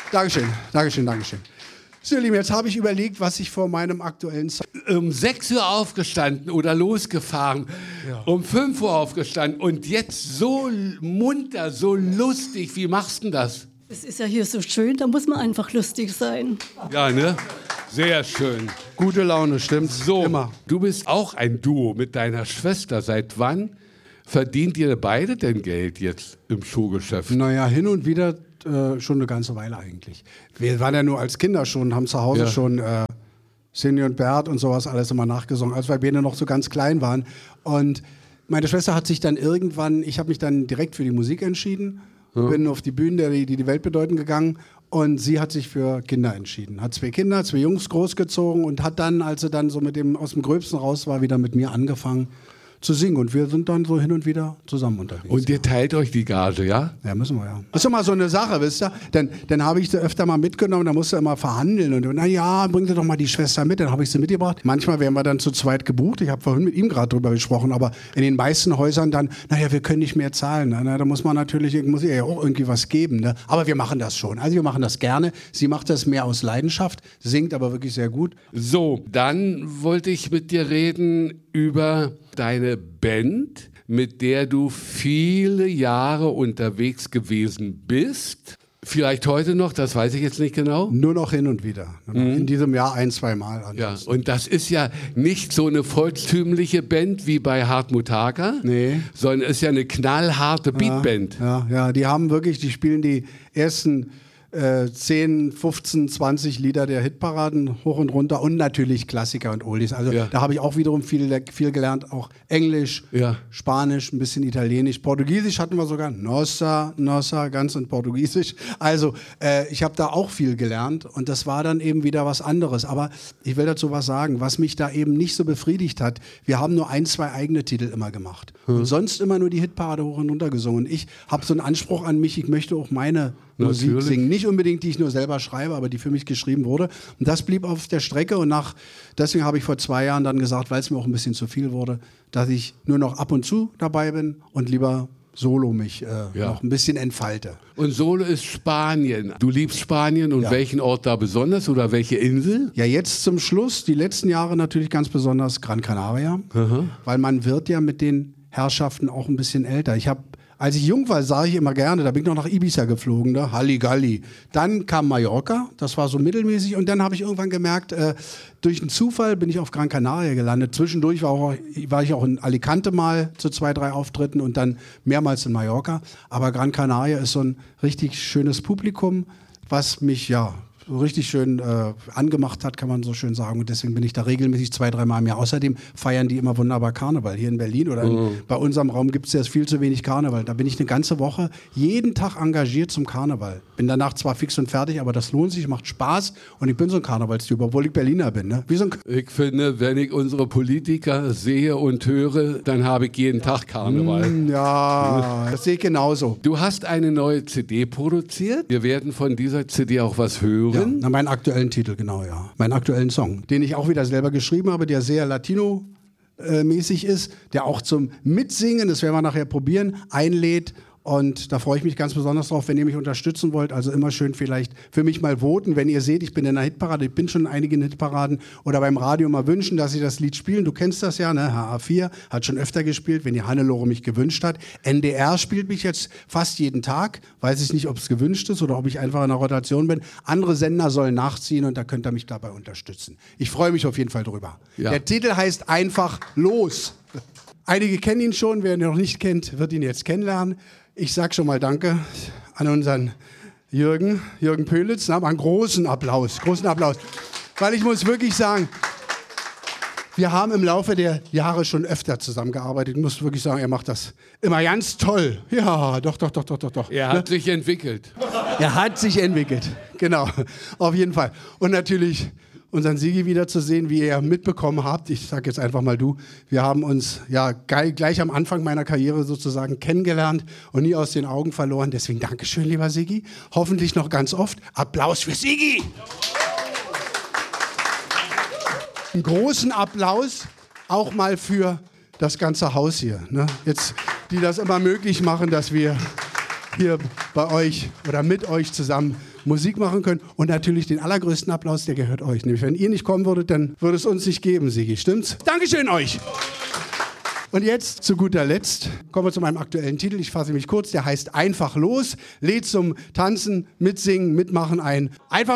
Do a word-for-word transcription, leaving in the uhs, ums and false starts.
Dankeschön, Dankeschön, Dankeschön. So, ihr Lieben, jetzt habe ich überlegt, was ich vor meinem aktuellen... Song um sechs Uhr aufgestanden oder losgefahren, ja. um fünf Uhr aufgestanden und jetzt so munter, so lustig. Wie machst du denn das? Es ist ja hier so schön, da muss man einfach lustig sein. Ja, ne? Sehr schön. Gute Laune, stimmt. So, immer. Du bist auch ein Duo mit deiner Schwester. Seit wann verdient ihr beide denn Geld jetzt im Showgeschäft? Naja, hin und wieder äh, schon eine ganze Weile eigentlich. Wir waren ja nur als Kinder schon, haben zu Hause ja. schon äh, Cindy und Bert und sowas alles immer nachgesungen, als wir beide noch so ganz klein waren. Und meine Schwester hat sich dann irgendwann, ich habe mich dann direkt für die Musik entschieden, ja. bin auf die Bühnen, die die Welt bedeuten, gegangen und sie hat sich für Kinder entschieden. Hat zwei Kinder, zwei Jungs großgezogen und hat dann, als sie dann so mit dem aus dem Gröbsten raus war, wieder mit mir angefangen zu singen. Und wir sind dann so hin und wieder zusammen unterwegs. Und ihr teilt euch die Gage, ja? Ja, müssen wir ja. Das ist immer so eine Sache, wisst ihr? Dann, dann habe ich sie öfter mal mitgenommen, da musst du immer verhandeln. Und na ja, bring sie doch mal die Schwester mit, dann habe ich sie mitgebracht. Manchmal werden wir dann zu zweit gebucht. Ich habe vorhin mit ihm gerade drüber gesprochen, aber in den meisten Häusern dann, naja, wir können nicht mehr zahlen. Na, da muss man natürlich, muss ich ja auch irgendwie was geben. Ne? Aber wir machen das schon. Also wir machen das gerne. Sie macht das mehr aus Leidenschaft, singt aber wirklich sehr gut. So, dann wollte ich mit dir reden über deine Band, mit der du viele Jahre unterwegs gewesen bist. Vielleicht heute noch, das weiß ich jetzt nicht genau. Nur noch hin und wieder. Mhm. In diesem Jahr ein, zwei Mal. Ja, und das ist ja nicht so eine volkstümliche Band wie bei Hartmut Hager, nee. sondern ist ja eine knallharte Beatband. Ja, ja, ja, die haben wirklich, die spielen die ersten Äh, zehn, fünfzehn, zwanzig Lieder der Hitparaden hoch und runter und natürlich Klassiker und Oldies. Also ja. da habe ich auch wiederum viel, viel gelernt, auch Englisch, ja. Spanisch, ein bisschen Italienisch, Portugiesisch hatten wir sogar, Nossa, Nossa, ganz in Portugiesisch. Also äh, ich habe da auch viel gelernt und das war dann eben wieder was anderes. Aber ich will dazu was sagen, was mich da eben nicht so befriedigt hat, wir haben nur ein, zwei eigene Titel immer gemacht hm. und sonst immer nur die Hitparade hoch und runter gesungen. Und ich habe so einen Anspruch an mich, ich möchte auch meine Musik Natürlich. singen. Nicht unbedingt, die ich nur selber schreibe, aber die für mich geschrieben wurde. Und das blieb auf der Strecke und nach, deswegen habe ich vor zwei Jahren dann gesagt, weil es mir auch ein bisschen zu viel wurde, dass ich nur noch ab und zu dabei bin und lieber solo mich äh, ja. noch ein bisschen entfalte. Und Solo ist Spanien. Du liebst Spanien und ja. welchen Ort da besonders oder welche Insel? Ja, jetzt zum Schluss, die letzten Jahre natürlich ganz besonders Gran Canaria, Aha. weil man wird ja mit den Herrschaften auch ein bisschen älter. Ich habe Als ich jung war, sah ich immer gerne, da bin ich noch nach Ibiza geflogen, ne? Halligalli. Dann kam Mallorca, das war so mittelmäßig. Und dann habe ich irgendwann gemerkt, äh, durch einen Zufall bin ich auf Gran Canaria gelandet. Zwischendurch war, auch, war ich auch in Alicante mal zu zwei, drei Auftritten und dann mehrmals in Mallorca. Aber Gran Canaria ist so ein richtig schönes Publikum, was mich, ja, so richtig schön äh, angemacht hat, kann man so schön sagen. Und deswegen bin ich da regelmäßig zwei, dreimal im Jahr. Außerdem feiern die immer wunderbar Karneval. Hier in Berlin oder in, mhm. bei unserem Raum gibt es ja viel zu wenig Karneval. Da bin ich eine ganze Woche jeden Tag engagiert zum Karneval. Bin danach zwar fix und fertig, aber das lohnt sich, macht Spaß. Und ich bin so ein Karnevalstyp, obwohl ich Berliner bin. Ne? Wie so ein ich finde, wenn ich unsere Politiker sehe und höre, dann habe ich jeden Tag Karneval. Mm, ja, das sehe ich genauso. Du hast eine neue C D produziert. Wir werden von dieser C D auch was hören. Ja, na, meinen aktuellen Titel, genau, ja. Meinen aktuellen Song, den ich auch wieder selber geschrieben habe, der sehr Latino-mäßig ist, der auch zum Mitsingen, das werden wir nachher probieren, einlädt. Und da freue ich mich ganz besonders drauf, wenn ihr mich unterstützen wollt. Also immer schön vielleicht für mich mal voten. Wenn ihr seht, ich bin in einer Hitparade, ich bin schon in einigen Hitparaden oder beim Radio mal wünschen, dass sie das Lied spielen. Du kennst das ja, ne? H A vier hat schon öfter gespielt, wenn die Hannelore mich gewünscht hat. N D R spielt mich jetzt fast jeden Tag. Weiß ich nicht, ob es gewünscht ist oder ob ich einfach in der Rotation bin. Andere Sender sollen nachziehen und da könnt ihr mich dabei unterstützen. Ich freue mich auf jeden Fall drüber. Ja. Der Titel heißt einfach Los. Einige kennen ihn schon, wer ihn noch nicht kennt, wird ihn jetzt kennenlernen. Ich sag schon mal Danke an unseren Jürgen, Jürgen Pölitz. Aber einen großen Applaus, großen Applaus. Weil ich muss wirklich sagen, wir haben im Laufe der Jahre schon öfter zusammengearbeitet. Ich muss wirklich sagen, er macht das immer ganz toll. Ja, doch, doch, doch, doch, doch, doch. Er hat ne? sich entwickelt. Er hat sich entwickelt, genau, auf jeden Fall. Und natürlich unseren Sigi wiederzusehen, wie ihr mitbekommen habt. Ich sage jetzt einfach mal du. Wir haben uns ja gleich am Anfang meiner Karriere sozusagen kennengelernt und nie aus den Augen verloren. Deswegen Dankeschön, lieber Sigi. Hoffentlich noch ganz oft. Applaus für Sigi! Einen großen Applaus auch mal für das ganze Haus hier. Ne? Jetzt, die das immer möglich machen, dass wir hier bei euch oder mit euch zusammen Musik machen können. Und natürlich den allergrößten Applaus, der gehört euch. Nämlich, wenn ihr nicht kommen würdet, dann würde es uns nicht geben, Sigi. Stimmt's? Dankeschön euch! Und jetzt, zu guter Letzt, kommen wir zu meinem aktuellen Titel. Ich fasse mich kurz. Der heißt Einfach los. Lädt zum Tanzen, Mitsingen, Mitmachen ein. Einfach